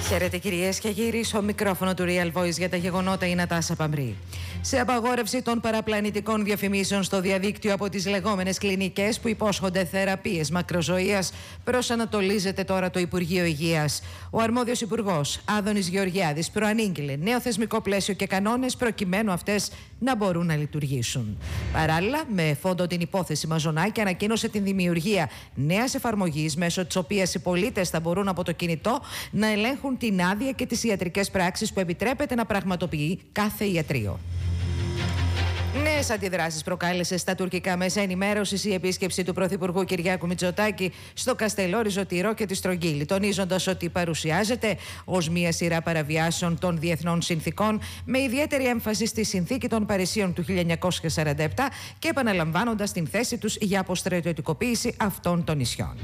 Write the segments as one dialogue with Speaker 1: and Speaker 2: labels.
Speaker 1: Χαίρετε κυρίες και κύριοι, στο μικρόφωνο του Real Voice για τα γεγονότα η Νατάσα Παμπρή. Σε απαγόρευση των παραπλανητικών διαφημίσεων στο διαδίκτυο από τις λεγόμενες κλινικές που υπόσχονται θεραπείες μακροζωίας, προσανατολίζεται τώρα το Υπουργείο Υγείας. Ο αρμόδιος υπουργός, Άδωνης Γεωργιάδης, προανήγγειλε νέο θεσμικό πλαίσιο και κανόνες προκειμένου αυτές να μπορούν να λειτουργήσουν. Παράλληλα, με φόντο την υπόθεση Μαζονάκη, ανακοίνωσε την δημιουργία νέας εφαρμογής, μέσω της οποίας οι πολίτες θα μπορούν από το κινητό να ελέγχουν την άδεια και τις ιατρικές πράξεις που επιτρέπεται να πραγματοποιεί κάθε ιατρείο. Νέες αντιδράσεις προκάλεσε στα τουρκικά μέσα ενημέρωσης η επίσκεψη του Πρωθυπουργού Κυριάκου Μητσοτάκη στο Καστελόριζο, Τυρό και τη Στρογγύλη, τονίζοντας ότι παρουσιάζεται ως μια σειρά παραβιάσεων των διεθνών συνθήκων, με ιδιαίτερη έμφαση στη Συνθήκη των Παρισίων του 1947 και επαναλαμβάνοντας την θέση τους για αποστρατιωτικοποίηση αυτών των νησιών.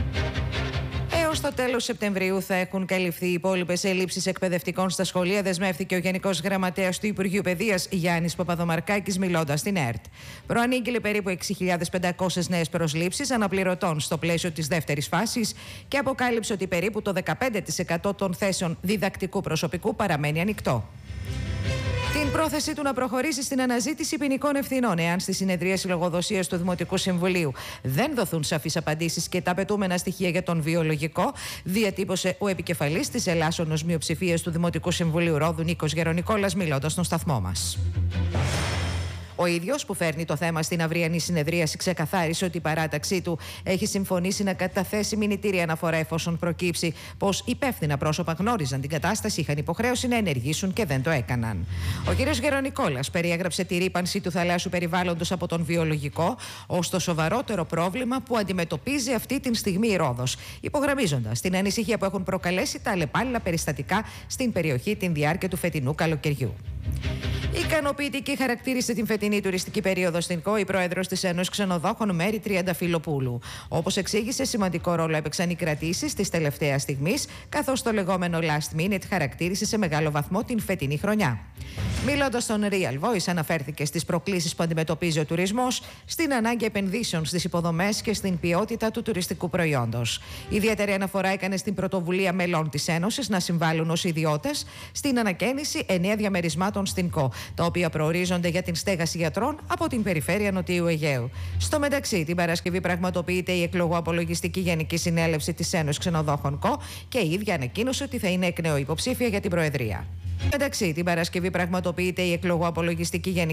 Speaker 1: Στο τέλος Σεπτεμβρίου θα έχουν καλυφθεί οι υπόλοιπες ελλείψεις εκπαιδευτικών στα σχολεία, δεσμεύτηκε ο Γενικός Γραμματέας του Υπουργείου Παιδείας Γιάννης Παπαδομαρκάκης, μιλώντας στην ΕΡΤ. Προανήγγειλε περίπου 6.500 νέες προσλήψεις αναπληρωτών στο πλαίσιο της δεύτερης φάσης και αποκάλυψε ότι περίπου το 15% των θέσεων διδακτικού προσωπικού παραμένει ανοιχτό. Την πρόθεση του να προχωρήσει στην αναζήτηση ποινικών ευθυνών, εάν στη συνεδρίαση λογοδοσίας του Δημοτικού Συμβουλίου δεν δοθούν σαφείς απαντήσεις και τα απαιτούμενα στοιχεία για τον βιολογικό, διατύπωσε ο επικεφαλής της ελάσσονος μειοψηφίας του Δημοτικού Συμβουλίου Ρόδου, Νίκος Γερονικόλας, μιλώντας στον σταθμό μας. Ο ίδιος, που φέρνει το θέμα στην αυριανή συνεδρίαση, ξεκαθάρισε ότι η παράταξή του έχει συμφωνήσει να καταθέσει μηνυτήρια αναφορά εφόσον προκύψει πως υπεύθυνα πρόσωπα γνώριζαν την κατάσταση, είχαν υποχρέωση να ενεργήσουν και δεν το έκαναν. Ο κ. Γερονικόλας περιέγραψε τη ρύπανση του θαλάσσιου περιβάλλοντος από τον βιολογικό ως το σοβαρότερο πρόβλημα που αντιμετωπίζει αυτή τη στιγμή η Ρόδος, υπογραμμίζοντας την ανησυχία που έχουν προκαλέσει τα αλλεπάλληλα περιστατικά στην περιοχή την διάρκεια του φετινού καλοκαιριού. Ικανοποιητική χαρακτήρισε την φετινή τουριστική περίοδο στην ΚΟ η πρόεδρος της Ένωσης Ξενοδόχων Μέρη Τριανταφυλοπούλου. Όπως εξήγησε, σημαντικό ρόλο έπαιξαν οι κρατήσεις της τελευταίας στιγμής, καθώς το λεγόμενο last minute χαρακτήρισε σε μεγάλο βαθμό την φετινή χρονιά. Μιλώντας στον Real Voice, αναφέρθηκε στις προκλήσεις που αντιμετωπίζει ο τουρισμός, στην ανάγκη επενδύσεων στις υποδομές και στην ποιότητα του τουριστικού προϊόντος. Ιδιαίτερη αναφορά έκανε στην πρωτοβουλία μελών της Ένωσης να συμβάλλουν ως ιδιώτες στην ανακαίνιση 9 διαμερισμάτων στην ΚΟ, τα οποία προορίζονται για την στέγαση γιατρών από την περιφέρεια Νοτιού Αιγαίου. Στο μεταξύ, την Παρασκευή πραγματοποιείται η εκλογοαπολογιστική Γενική Συνέλευση της Ένωσης Ξενοδόχων ΚΟ και η ίδια ανακοίνωσε ότι θα είναι εκ νέου υποψήφια για την Προεδρία. Μεταξύ, την Παρασκευή πραγματοποιείται η εκλογοαπολογιστική Γενική